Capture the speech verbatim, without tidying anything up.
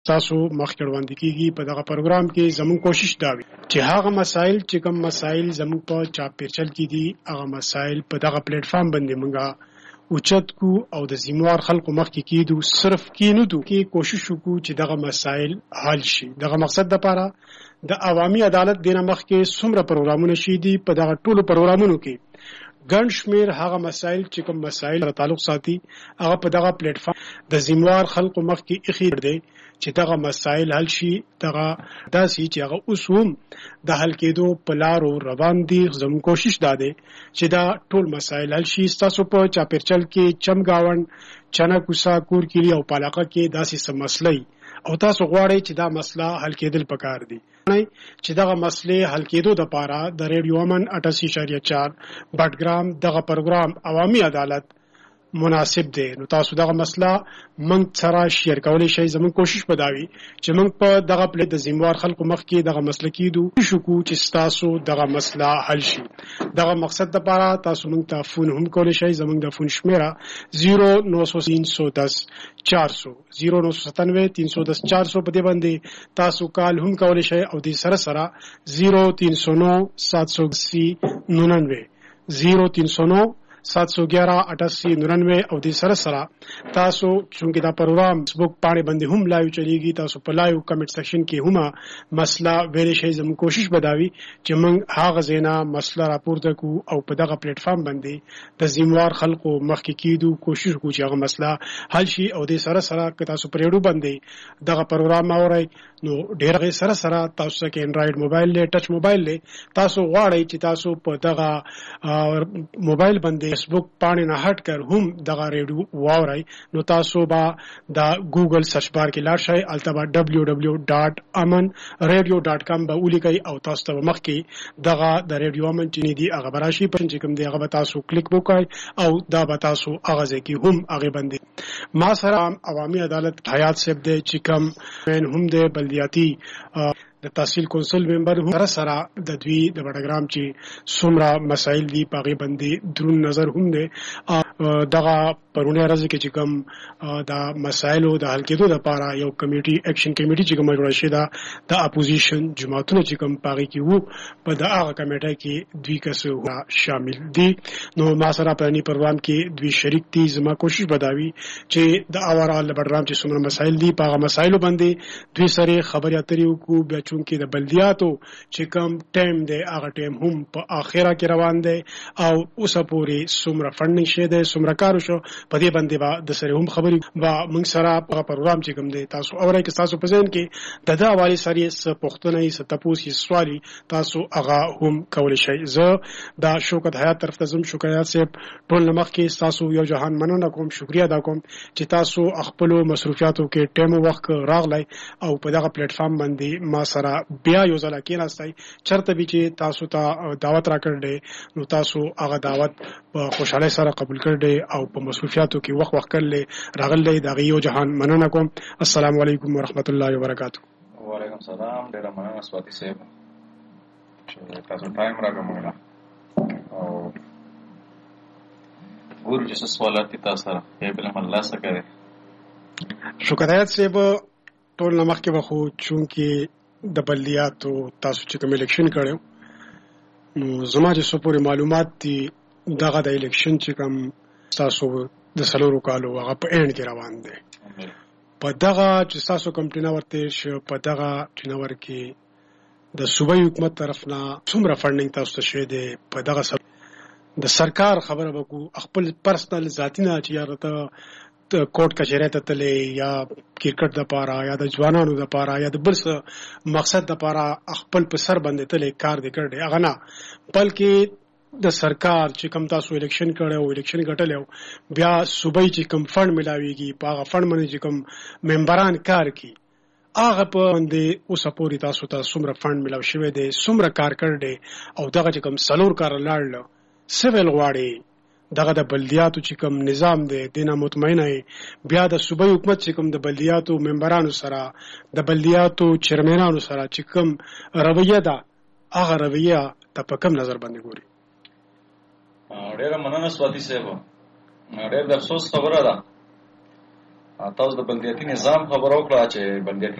تاسو مخکې وړاندې کیږي په دغه پروګرام کې زموږ کوشش دا وي چې هغه مسایل چې کوم مسایل زموږ په چاپیرچل کې دي هغه مسایل په دغه پلیټ فارم باندې مونږه اوچت کو او د زموار خلکو مخکې کیدو صرف کینو دو کې کوشش وکړو چې دغه مسایل حل شي. دغه مقصد د لپاره د عوامي عدالت دینه مخکې څومره پروګرامونه شي دي په دغه ټولو پروګرامونو کې ګڼ شمیر هغه مسایل چې کوم مسایل سره تعلق ساتي هغه په دغه پلیټ فارم د زموار خلکو مخکې اخی دی چې دغه مسایل حل شي. دغه داسې چې هغه اوس هم د حل کېدو په لارو روان دي. زموږ کوشش دا دی چې دا ټول مسایل حل شي. ستاسو په چاپیرچل کې چمګاون چنا کوسا کور کلی او پالاقه کې داسې څه مسلې او تاسو غواړئ چې دا مسله حل کېدل پکار دي چې دغه مسلې حل کېدو د پاره د ریډیو امن اٹھاسی اشاریه چار بټګرام دغه پروګرام عوامي عدالت مناسب دی. نو تاسو دغه مسله منګ سره شیر کولای شئ. زموږ کوشش بداوي چې موږ په دغه پلیټ د زموار خلکو مخ کې دغه مسله کېدو شکو چې تاسو دغه مسله حل شي. دغه مقصد د لپاره تاسو موږ ته فون هم کولای شئ. زموږ د فون شمیره صفر نو سو تین سو دس چار سو صفر نو سو ستانوے تین سو دس چار سو په دې باندې تاسو کال هم کولای شئ او د سره سره صفر تین سو نو سات سو اسی ننانوے صفر تین سو نو سات سو گیارہ اٹھاسی ننانوے او د سره سره تاسو چونکه دا پروګرام فیسبوک باندې باندې هم لایو چلیږي تاسو په لایو کمنټ سیکشن کې هم مسله ویلې شي. زموږ کوشش بداوي چې موږ هغه زینا مسله راپورته کو او په دغه پلیټ فارم باندې د زموار خلکو مخکې کیدو کوشش کو چې هغه مسله حل شي. او د سره سره که تاسو په ریډیو باندې دغه پروګرام اورئ نو ډیر غي سره سره تاسو کې انډراید موبایل له ټچ موبایل له تاسو غواړئ چې تاسو په دغه موبایل باندې فیسبوک باندې نه هټ کر هم دغه ریډیو واورئ نو تاسو با د ګوګل سرچ بار کې لاړ شئ التبا دبليو دبليو ډاټ امن ریډیو ډاټ کام به ولیکئ او تاسو ته مخ کې دغه د ریډیو امن چې دی هغه براشي په چې کوم دی هغه تاسو کلیک وکړئ او دا به تاسو هغه ځکه هم هغه باندې ما سره عوامي عدالت حیات صاحب دی چې کوم هم دی بلدیاتی د تحصیل کونسل ممبر هم سره سره د دوی د بټګرام چې څومره مسایل دي پاغي باندې درون نظر هم دی. دغه پرونه راځي چې کوم د مسایلو د حل کېدو لپاره یو کمیټي اکشن کمیټي چې کوم جوړ شي دا د اپوزیشن جماعتونو چې کوم پاغي کې وو په دغه کمیټه کې دوی کسو شامل دي. نو ما سره په ني پروګرام کې دوی شریک دي. زما کوشش بداوي چې د اورال بټګرام چې څومره مسایل دي پاغه مسایلو باندې دوی سره خبرې اترې وکړو. بیا چونکې د بلدیاتو چې کوم ټایم دی هغه ټایم هم په اخره کې روان دی او اوسه پورې څومره فنډینګ شه دی څومره کار شو په دې باندې با د سره هم خبرې با موږ سره په پروګرام چې کوم دی تاسو اورئ کې تاسو په ځین کې د دا حواله سره څه پښتنه څه تاسو سوالي تاسو هغه هم کولای شئ. زه دا شوکت حیات طرف ته زم شکایت سه ټول مخ کې تاسو یو جهان مننه کوم شکریا ادا کوم چې تاسو خپل مصروفیاتو کې ټیم وخت راغلی او په دغه پلیټ فارم باندې ما سره بیا یو ځل کې راستای چرته به چې تاسو ته دعوت راکړل نو تاسو هغه دعوت په خوشاله سره قبول کړئ او په مصروفیاتو کې وخت وخت کړل راغلی دا یو جهان مننه کوم. السلام علیکم ورحمت الله وبرکاتہ. وعلیکم السلام. ډیر مننه سواتي صاحب چې تاسو ټایم راکړل او ګورو چې سوالات تاسو سره په بل الله سره کوي. شکرایت صاحب ټول نمخ کې بخو چونکه د بلدیاتو تاسو چې کوم الیکشن کړو نو زما چې څو پورې معلومات دي دغه د الیکشن چې کوم تاسو د سلورو کالو هغه په اند کې روان دي. په دغه چې تاسو کوم ټیناور ته شو په دغه ټیناور کې د صوبایي حکومت طرف نه څومره فنډینګ تاسو ته شه دي په دغه د سرکار خبره وکړو خپل پرسنل ذاتی نه چې یارته کوټ کچهره ته تلې یا کرکټ د پاره یا د ځوانانو د پاره یا د بل څه مقصد د پاره خپل په سر باندې تلې کار دې کړې هغه نه بلکې د سرکار چې کوم تاسو الیکشن کړو الیکشن ګټلو بیا صوبایي چې کوم فند ملاويږي په هغه فند باندې چې کوم ممبران کار کوي هغه په باندې اوس پورې تاسو ته څومره فند ملاو شوی دی څومره کار کړی او دغه چې کوم سلور کار لاړل سیویل غواړي دغه د بلدیاتو چې کوم نظام دی دینه مطمئنه بیا د صوبایي حکومت چې کوم د بلدیاتو ممبرانو سره د بلدیاتو چیرمنانو سره چې کوم رویه ده هغه رویه ته په کوم نظر باندې ګوري. ډېر مننه سواتي صاحب. ډېر د افسوس خبره ده تاسو د بلدیاتي نظام خبره وکړه چې بلدیاتي